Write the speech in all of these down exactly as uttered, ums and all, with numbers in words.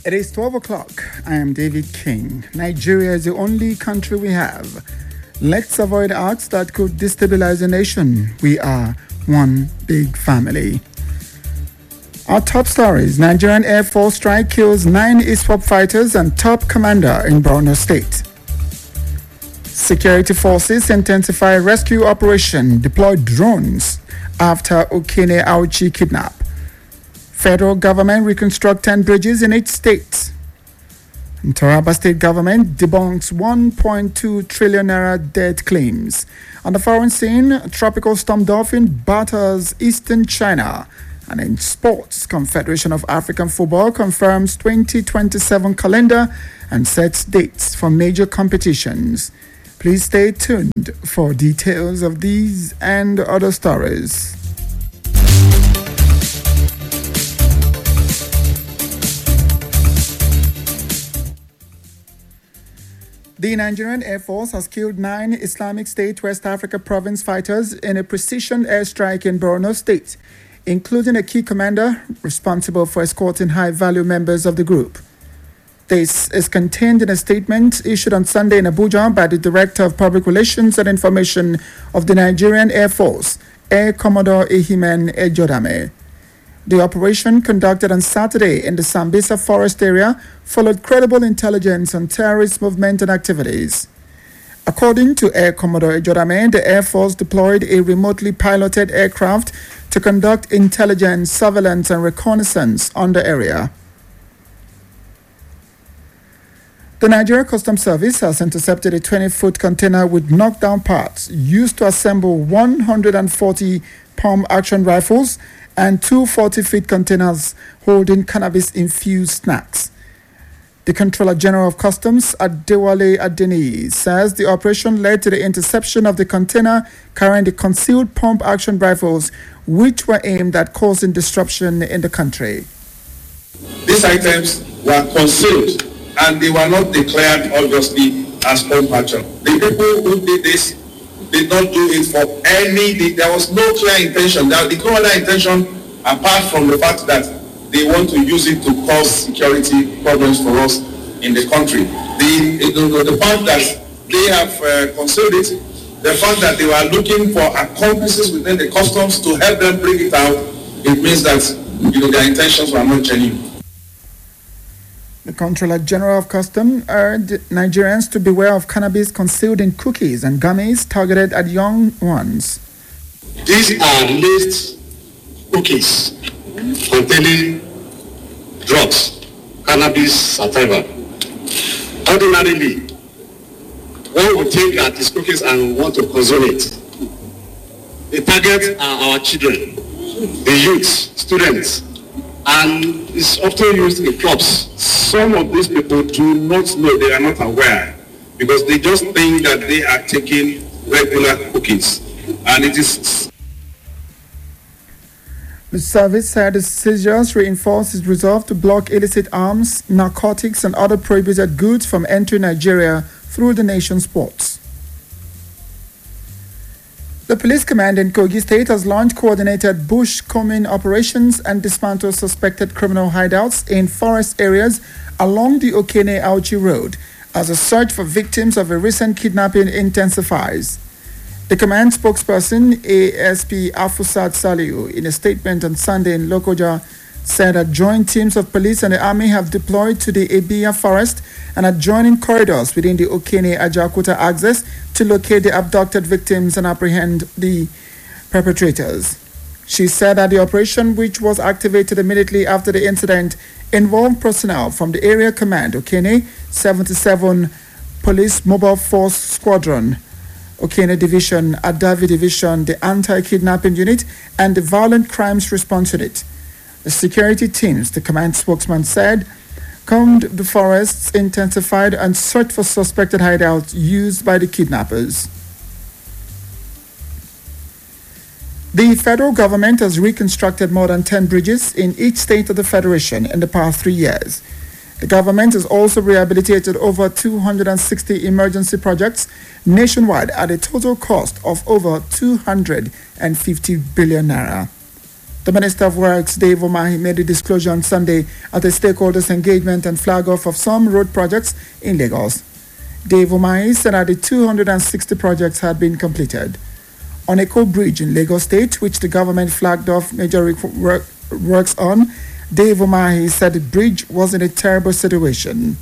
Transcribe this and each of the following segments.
It is twelve o'clock. I am David King. Nigeria is the only country we have. Let's avoid acts that could destabilize the nation. We are one big family. Our top stories: Nigerian Air Force strike kills nine ISWAP fighters and top commander in Borno State. Security forces intensify rescue operation, deploy drones after Okene Auchi kidnap. Federal government reconstruct ten bridges in eight states. And Taraba state government debunks one point two trillion naira debt claims. On the foreign scene, tropical storm Dolphin batters eastern China. And in sports, Confederation of African Football confirms twenty twenty-seven calendar and sets dates for major competitions. Please stay tuned for details of these and other stories. The Nigerian Air Force has killed nine Islamic State West Africa province fighters in a precision airstrike in Borno State, including a key commander responsible for escorting high-value members of the group. This is contained in a statement issued on Sunday in Abuja by the Director of Public Relations and Information of the Nigerian Air Force, Air Commodore Ehimen Ejodame. The operation, conducted on Saturday in the Sambisa forest area, followed credible intelligence on terrorist movement and activities. According to Air Commodore Ejodame, the Air Force deployed a remotely piloted aircraft to conduct intelligence, surveillance, and reconnaissance on the area. The Nigeria Customs Service has intercepted a twenty-foot container with knockdown parts used to assemble one hundred forty pump-action rifles and two forty-feet containers holding cannabis-infused snacks. The Controller General of Customs, Adewale Adeniyi, says the operation led to the interception of the container carrying the concealed pump-action rifles, which were aimed at causing disruption in the country. These items were concealed and they were not declared, obviously, as pump-action. The people who did this did not do it for any, there was no clear intention. The clear intention, apart from the fact that they want to use it to cause security problems for us in the country. The, the, the fact that they have uh, concealed it, the fact that they were looking for accomplices within the customs to help them bring it out, it means that, you know, their intentions were not genuine. The Controller General of Customs urged Nigerians to beware of cannabis concealed in cookies and gummies targeted at young ones. These are laced cookies containing drugs, cannabis sativa. Ordinarily, one would think that these cookies and want to consume it. The target are our children, the youths, students, and it's often used in clubs. Some of these people do not know, they are not aware, because they just think that they are taking regular cookies, and it is. The service said the seizures reinforce its resolve to block illicit arms, narcotics, and other prohibited goods from entering Nigeria through the nation's ports. The police command in Kogi State has launched coordinated bush combing operations and dismantled suspected criminal hideouts in forest areas along the Okene Auchi Road as a search for victims of a recent kidnapping intensifies. The command spokesperson, A S P Afusat Saliu, in a statement on Sunday in Lokoja, said that joint teams of police and the army have deployed to the Ebia forest and adjoining corridors within the Okene Ajakuta axis to locate the abducted victims and apprehend the perpetrators. She said that the operation, which was activated immediately after the incident, involved personnel from the Area Command, Okene seventy-seven Police Mobile Force Squadron, Okene Division, Adavi Division, the Anti-Kidnapping Unit, and the Violent Crimes Response Unit. The security teams, the command spokesman said, combed the forests, intensified, and searched for suspected hideouts used by the kidnappers. The federal government has reconstructed more than ten bridges in each state of the federation in the past three years. The government has also rehabilitated over two hundred sixty emergency projects nationwide at a total cost of over two hundred fifty billion naira. The Minister of Works, Dave Umahi, made the disclosure on Sunday at a stakeholders engagement and flag-off of some road projects in Lagos. Dave Umahi said that the two hundred sixty projects had been completed. On Echo Bridge in Lagos State, which the government flagged off major work, works on, Dave Umahi said the bridge was in a terrible situation.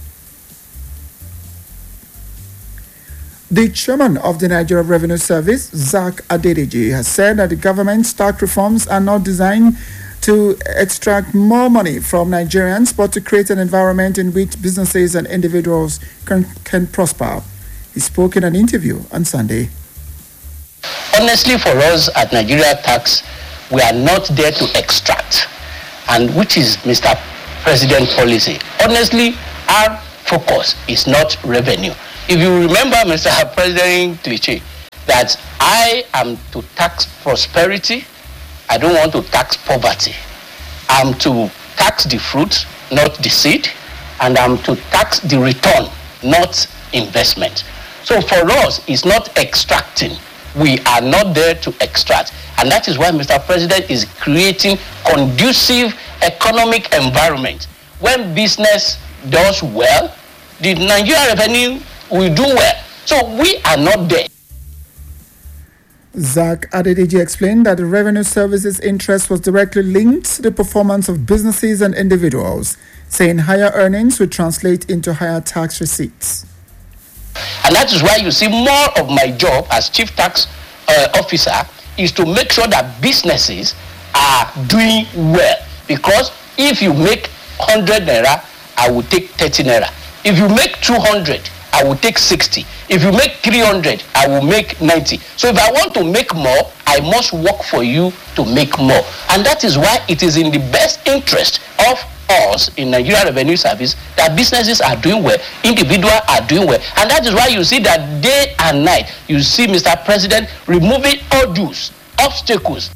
The chairman of the Nigeria Revenue Service, Zach Adedeji, has said that the government's tax reforms are not designed to extract more money from Nigerians, but to create an environment in which businesses and individuals can, can prosper. He spoke in an interview on Sunday. Honestly, for us at Nigeria Tax, we are not there to extract, and which is Mister President policy. Honestly, our focus is not revenue. If you remember, Mister President Cliche, that I am to tax prosperity, I don't want to tax poverty. I'm to tax the fruit, not the seed, and I'm to tax the return, not investment. So for us, it's not extracting. We are not there to extract. And that is why Mister President is creating conducive economic environment. When business does well, the Nigeria revenue will do well. So we are not there. Zach Adedeji explained that the Revenue Service's interest was directly linked to the performance of businesses and individuals, saying higher earnings would translate into higher tax receipts. And that is why you see more of my job as Chief Tax uh, Officer is to make sure that businesses are doing well. Because if you make one hundred naira, I will take thirty naira. If you make two hundred, I will take sixty. If you make three hundred, I will make ninety. So if I want to make more, I must work for you to make more. And that is why it is in the best interest of us in Nigeria Revenue Service that businesses are doing well, individuals are doing well. And that is why you see that day and night, you see Mister President removing odds, obstacles.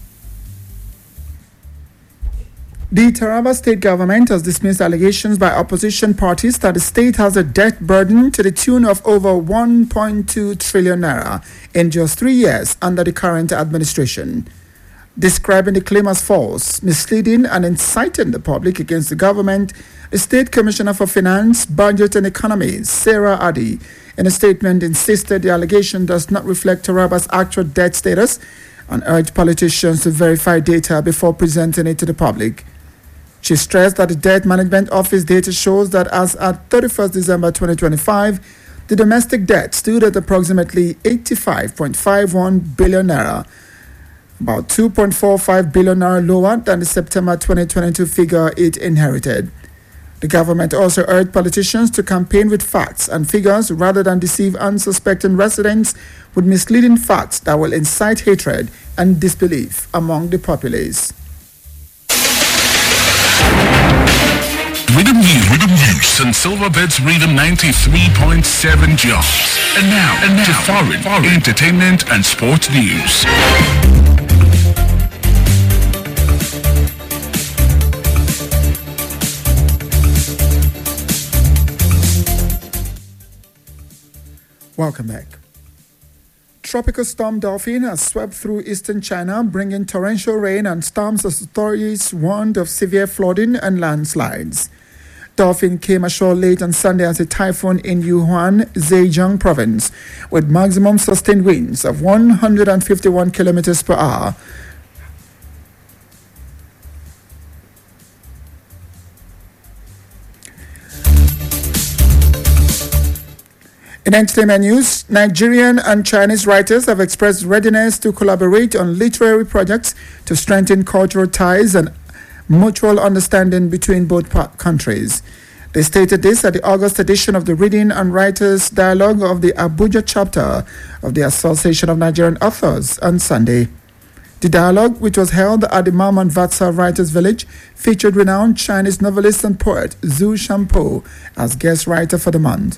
The Taraba state government has dismissed allegations by opposition parties that the state has a debt burden to the tune of over one point two trillion naira in just three years under the current administration. Describing the claim as false, misleading, and inciting the public against the government, the State Commissioner for Finance, Budget and Economy, Sarah Addy, in a statement insisted the allegation does not reflect Taraba's actual debt status and urged politicians to verify data before presenting it to the public. She stressed that the Debt Management Office data shows that as at thirty-first December twenty twenty-five, the domestic debt stood at approximately eighty-five point five one billion naira, about two point four five billion naira lower than the September twenty twenty-two figure it inherited. The government also urged politicians to campaign with facts and figures rather than deceive unsuspecting residents with misleading facts that will incite hatred and disbelief among the populace. Rhythm News, Rhythm News, and Silverbirds Rhythm ninety-three point seven jobs. And now, and now, to foreign, foreign entertainment and sports news. Welcome back. Tropical storm Dolphin has swept through eastern China, bringing torrential rain and storms as authorities warned of severe flooding and landslides. Dolphin came ashore late on Sunday as a typhoon in Yuhuan, Zhejiang province, with maximum sustained winds of one hundred fifty-one kilometers per hour. In entertainment news, Nigerian and Chinese writers have expressed readiness to collaborate on literary projects to strengthen cultural ties and mutual understanding between both countries. They stated this at the August edition of the Reading and Writers Dialogue of the Abuja chapter of the Association of Nigerian Authors on Sunday. The dialogue, which was held at the Maman Vatsa Writers Village, featured renowned Chinese novelist and poet Zhu Shampo as guest writer for the month.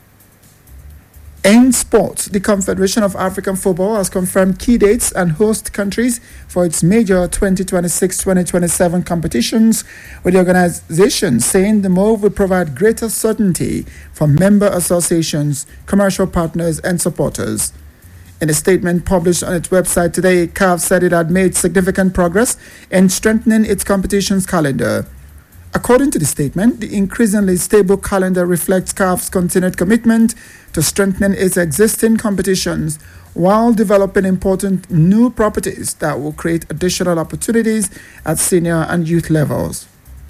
In sports, the Confederation of African Football has confirmed key dates and host countries for its major twenty twenty-six twenty twenty-seven competitions, with the organization saying the move will provide greater certainty for member associations, commercial partners, and supporters. In a statement published on its website today, C A F said it had made significant progress in strengthening its competitions calendar. According to the statement, the increasingly stable calendar reflects C A F's continued commitment to strengthening its existing competitions while developing important new properties that will create additional opportunities at senior and youth levels.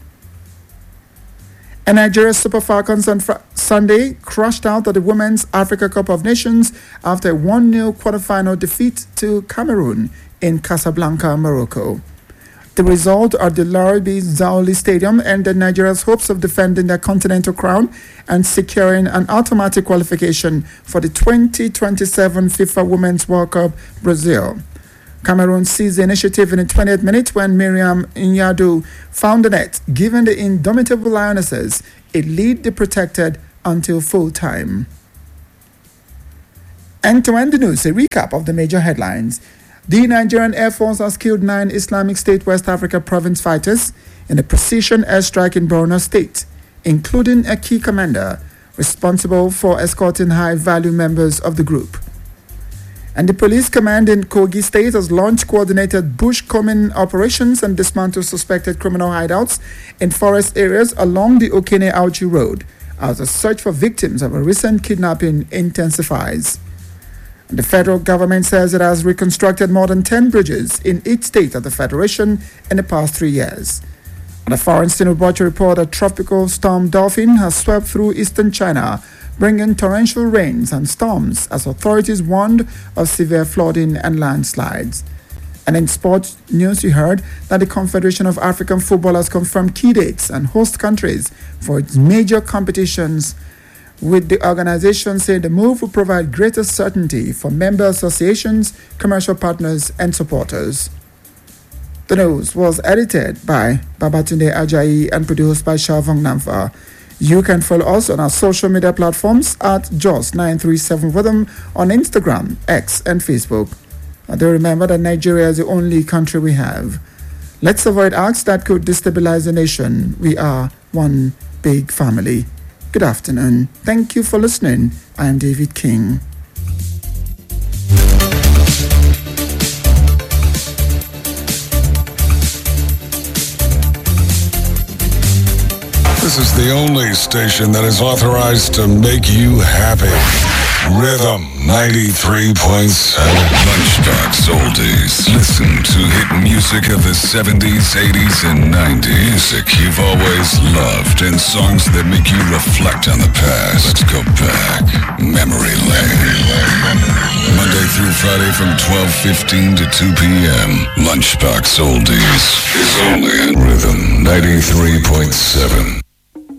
And Nigeria's Super Falcons on fr- Sunday crashed out at the Women's Africa Cup of Nations after a one nil quarterfinal defeat to Cameroon in Casablanca, Morocco. The result at the Larabi Zaoli Stadium ended Nigeria's hopes of defending their continental crown and securing an automatic qualification for the twenty twenty-seven FIFA Women's World Cup Brazil. Cameroon seized the initiative in the twentieth minute when Miriam Nyadu found the net, giving the indomitable Lionesses a lead they protected until full time. And to end the news, a recap of the major headlines. The Nigerian Air Force has killed nine Islamic State West Africa province fighters in a precision airstrike in Borno State, including a key commander responsible for escorting high-value members of the group. And the police command in Kogi State has launched coordinated bush-combing operations and dismantled suspected criminal hideouts in forest areas along the Okene-Auchi Road as the search for victims of a recent kidnapping intensifies. And the federal government says it has reconstructed more than ten bridges in each state of the federation in the past three years. And the Foreign Sinobuchi report that tropical storm Dolphin has swept through eastern China, bringing torrential rains and storms as authorities warned of severe flooding and landslides. And in sports news, you heard that the Confederation of African Football has confirmed key dates and host countries for its major competitions, with the organization saying the move will provide greater certainty for member associations, commercial partners, and supporters. The news was edited by Babatunde Ajayi and produced by Shavong Namfa. You can follow us on our social media platforms at Jos nine three seven Rhythm on Instagram, X, and Facebook. And do remember that Nigeria is the only country we have. Let's avoid acts that could destabilize the nation. We are one big family. Good afternoon. Thank you for listening. I am David King. This is the only station that is authorized to make you happy. Rhythm ninety-three point seven. Lunchbox Oldies. Listen to hit music of the seventies, eighties, and nineties. Music you've always loved and songs that make you reflect on the past. Let's go back. Memory lane. Monday through Friday from twelve fifteen to two p.m. Lunchbox Oldies is only on Rhythm ninety-three point seven.